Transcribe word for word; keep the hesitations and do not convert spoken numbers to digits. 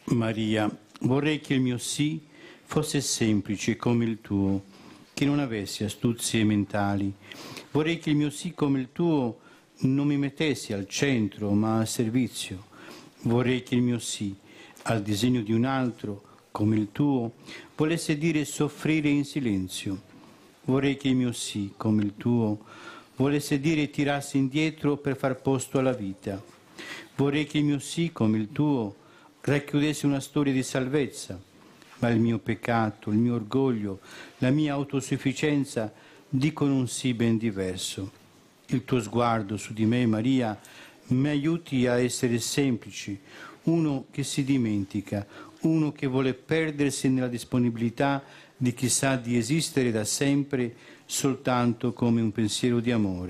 Maria, vorrei che il mio sì fosse semplice come il tuo, che non avesse astuzie mentali. Vorrei che il mio sì come il tuo non mi mettesse al centro, ma a servizio. Vorrei che il mio sì al disegno di un altro, come il tuo, volesse dire soffrire in silenzio. Vorrei che il mio sì, come il tuo, volesse dire tirarsi indietro per far posto alla vita. Vorrei che il mio sì, come il tuo, racchiudesse una storia di salvezza, ma il mio peccato, il mio orgoglio, la mia autosufficienza dicono un sì ben diverso. Il tuo sguardo su di me, Maria, mi aiuti a essere semplici, uno che si dimentica, uno che vuole perdersi nella disponibilità di chi sa di esistere da sempre soltanto come un pensiero di amore.